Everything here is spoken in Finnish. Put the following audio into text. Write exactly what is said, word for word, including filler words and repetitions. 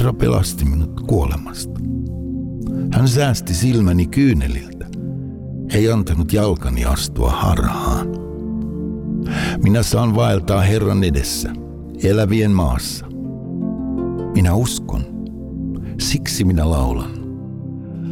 Herra pelasti minut kuolemasta. Hän säästi silmäni kyyneliltä, ei antanut jalkani astua harhaan. Minä saan vaeltaa Herran edessä, elävien maassa. Minä uskon, siksi minä laulan.